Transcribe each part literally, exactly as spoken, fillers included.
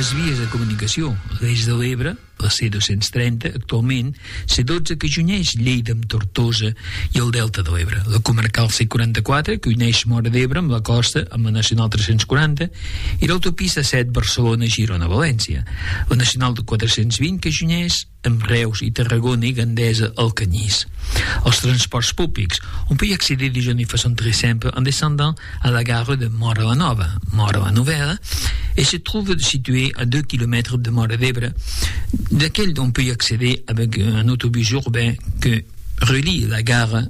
Les vies de comunicació, l'Eix de l'Ebre, la C dos-cents trenta, actualment, C dotze, que uneix Lleida amb Tortosa i el Delta de l'Ebre. La comarcal C quaranta-quatre, que uneix Móra d'Ebre amb la costa, amb la nacional tres-cents quaranta, i l'autopista set Barcelona-Girona-València. La nacional quatre-cents vint, que uneix amb Reus i Tarragona i Gandesa al Canyís. Els transports públics. On peut y accéder déjà d'une façon très simple en descendant à la gare de Móra-la-Nova, Móra-la-Nouvelle, et se trouve situé à deux kilomètres de Móra d'Ebre, laquelle on peut y accéder avec un autobus urbain que relie la gare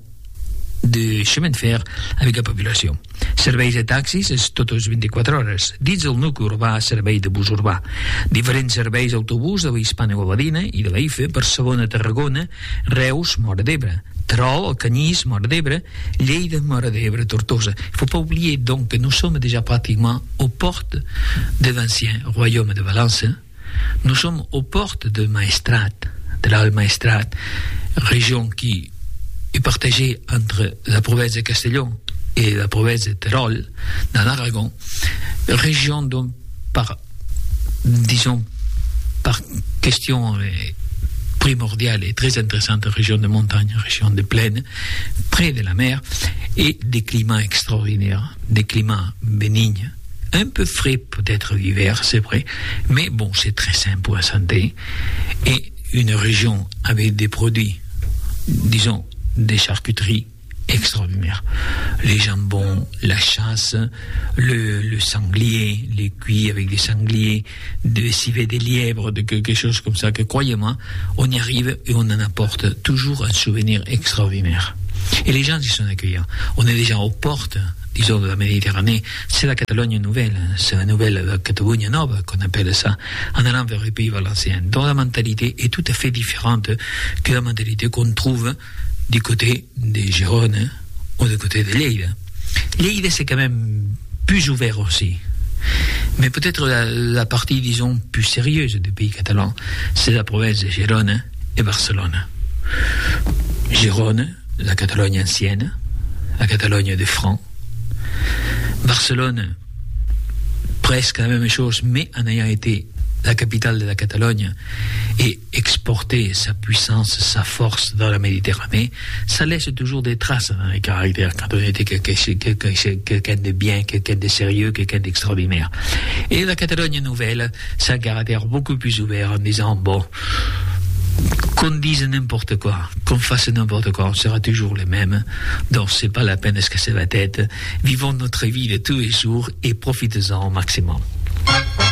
de chemin de fer avec la populació. Serveis de taxis és totes vint-i-quatre hores. Dins del nucli urbà, servei de bus urbà. Diferents serveis d'autobús de la Hispano-Gabardina i de la I F E, Barcelona, Tarragona, Reus, Móra d'Ebre, Terol, el Canyís, Móra d'Ebre, Lleida, Móra d'Ebre, Tortosa. Il ne faut pas oublier donc que nous sommes déjà pratiquement aux portes de l'ancien royaume de Valence. Nous sommes aux portes de Maestrat, de l'Alt Maestrat, région qui est partagée entre la province de Castellón et la province de Terol, dans l'Aragon, région dont par, disons, par question primordiale et très intéressante, région de montagne, région de plaine, près de la mer, et des climats extraordinaires, des climats bénignes, un peu frais peut-être l'hiver, c'est vrai, mais bon, c'est très sain pour la santé, et une région avec des produits, disons, des charcuteries extraordinaires. Les jambons, la chasse, le, le sanglier, les cuits avec des sangliers, des civets des lièvres, de quelque chose comme ça, que croyez-moi, on y arrive et on en apporte toujours un souvenir extraordinaire. Et les gens y sont accueillants. On est déjà aux portes, disons, de la Méditerranée. C'est la Catalogne nouvelle, c'est la nouvelle la Catalunya nova qu'on appelle ça, en allant vers les pays valenciens, dont la mentalité est tout à fait différente que la mentalité qu'on trouve du côté des Gironde ou du côté de Lleida. Lleida, c'est quand même plus ouvert aussi. Mais peut-être la, la partie, disons, plus sérieuse du pays catalan, c'est la province de Gérone et Barcelone. Gérone, la Catalogne ancienne, la Catalogne des Francs. Barcelone, presque la même chose, mais en ayant été la capitale de la Catalogne et exporter sa puissance, sa force dans la Méditerranée, ça laisse toujours des traces dans les caractères quand on était quelqu'un de bien, quelqu'un de sérieux, quelqu'un d'extraordinaire. Et la Catalogne nouvelle, c'est un caractère beaucoup plus ouvert en disant, bon, qu'on dise n'importe quoi, qu'on fasse n'importe quoi, on sera toujours les mêmes, donc c'est pas la peine de se casser la tête. Vivons notre vie de tous les jours et profitez-en au maximum.